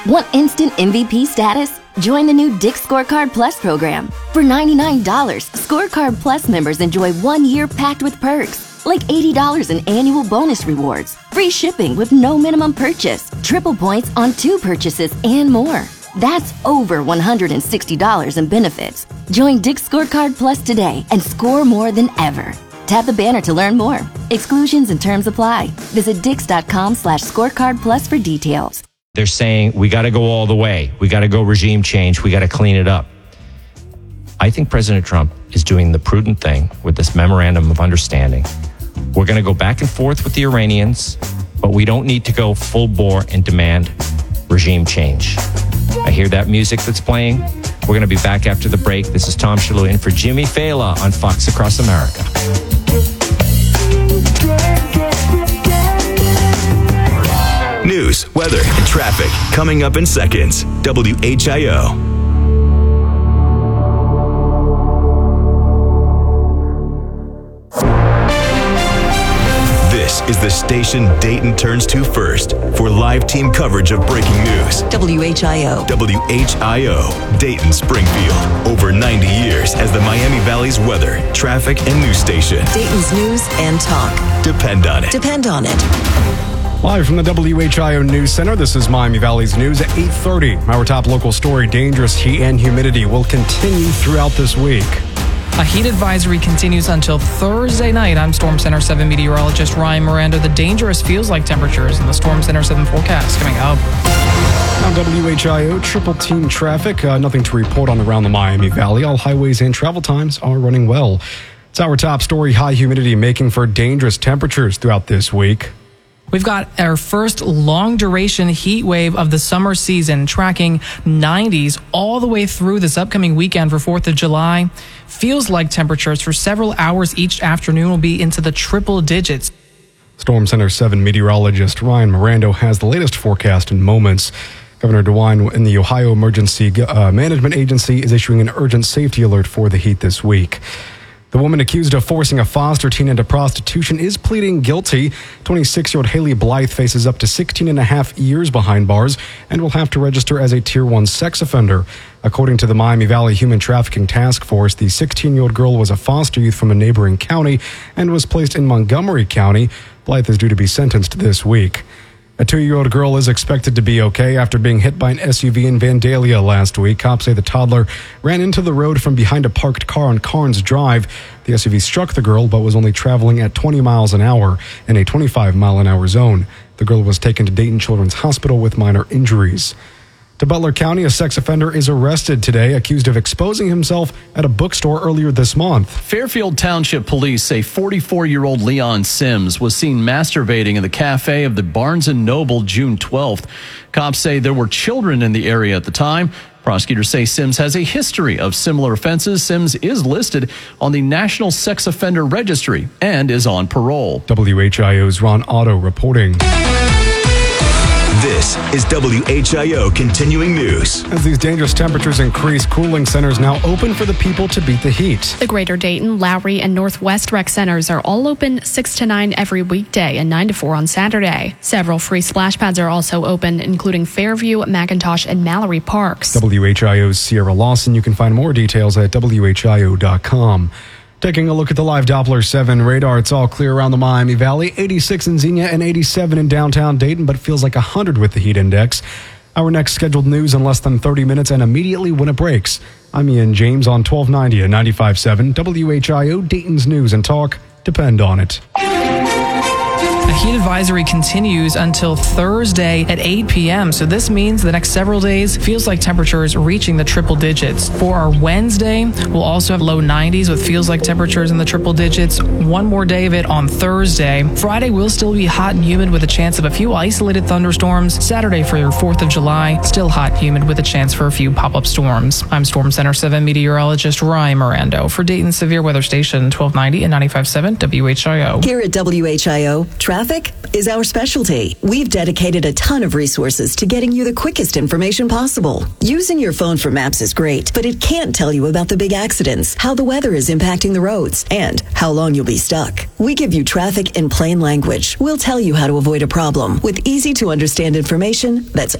Want instant MVP status? Join the new Dick's Scorecard Plus program. For $99, Scorecard Plus members enjoy 1 year packed with perks, like $80 in annual bonus rewards, free shipping with no minimum purchase, triple points on 2 purchases, and more. That's over $160 in benefits. Join Dick's Scorecard Plus today and score more than ever. Tap the banner to learn more. Exclusions and terms apply. Visit dix.com/scorecardplus for details. They're saying, we got to go all the way. We got to go regime change. We got to clean it up. I think President Trump is doing the prudent thing with this memorandum of understanding. We're going to go back and forth with the Iranians, but we don't need to go full bore and demand regime change. I hear that music that's playing. We're going to be back after the break. This is Tom Shalhoub in for Jimmy Fela on Fox Across America. News, weather, and traffic coming up in seconds. WHIO. This is the station Dayton turns to first for live team coverage of breaking news. WHIO. WHIO, Dayton, Springfield. Over 90 years as the Miami Valley's weather, traffic, and news station. Dayton's news and talk. Depend on it. Depend on it. Live from the WHIO News Center, this is Miami Valley's news at 8:30. Our top local story, dangerous heat and humidity will continue throughout this week. A heat advisory continues until Thursday night. I'm Storm Center 7 meteorologist Ryan Miranda. The dangerous feels-like temperatures in the Storm Center 7 forecast coming up. Now WHIO triple team traffic. Nothing to report on around the Miami Valley. All highways and travel times are running well. It's our top story, high humidity making for dangerous temperatures throughout this week. We've got our first long-duration heat wave of the summer season, tracking 90s all the way through this upcoming weekend for 4th of July. Feels like temperatures for several hours each afternoon will be into the triple digits. Storm Center 7 meteorologist Ryan Miranda has the latest forecast in moments. Governor DeWine in the Ohio Emergency Management Agency is issuing an urgent safety alert for the heat this week. The woman accused of forcing a foster teen into prostitution is pleading guilty. 26-year-old Haley Blythe faces up to 16 and a half years behind bars and will have to register as a Tier 1 sex offender. According to the Miami Valley Human Trafficking Task Force, the 16-year-old girl was a foster youth from a neighboring county and was placed in Montgomery County. Blythe is due to be sentenced this week. A 2-year-old girl is expected to be okay after being hit by an SUV in Vandalia last week. Cops say the toddler ran into the road from behind a parked car on Carnes Drive. The SUV struck the girl, but was only traveling at 20 miles an hour in a 25-mile-an-hour zone. The girl was taken to Dayton Children's Hospital with minor injuries. To Butler County, a sex offender is arrested today, accused of exposing himself at a bookstore earlier this month. Fairfield Township Police say 44-year-old Leon Sims was seen masturbating in the cafe of the Barnes & Noble June 12th. Cops say there were children in the area at the time. Prosecutors say Sims has a history of similar offenses. Sims is listed on the National Sex Offender Registry and is on parole. WHIO's Ron Otto reporting. This is WHIO Continuing News. As these dangerous temperatures increase, cooling centers now open for the people to beat the heat. The Greater Dayton, Lowry, and Northwest Rec Centers are all open 6 to 9 every weekday and 9 to 4 on Saturday. Several free splash pads are also open, including Fairview, McIntosh, and Mallory Parks. WHIO's Sierra Lawson. You can find more details at WHIO.com. Taking a look at the live Doppler 7 radar, it's all clear around the Miami Valley. 86 in Xenia and 87 in downtown Dayton, but feels like 100 with the heat index. Our next scheduled news in less than 30 minutes and immediately when it breaks. I'm Ian James on 1290 and 95.7 WHIO, Dayton's News and Talk. Depend on it. A heat advisory continues until Thursday at 8 p.m. So this means the next several days feels like temperatures reaching the triple digits. For our Wednesday, we'll also have low 90s with feels like temperatures in the triple digits. One more day of it on Thursday. Friday will still be hot and humid with a chance of a few isolated thunderstorms. Saturday for your 4th of July, still hot and humid with a chance for a few pop-up storms. I'm Storm Center 7 meteorologist Ryan Miranda for Dayton Severe Weather Station 1290 and 95.7 WHIO. Here at WHIO, traffic is our specialty. We've dedicated a ton of resources to getting you the quickest information possible. Using your phone for maps is great, but it can't tell you about the big accidents, how the weather is impacting the roads, and how long you'll be stuck. We give you traffic in plain language. We'll tell you how to avoid a problem with easy to understand information that's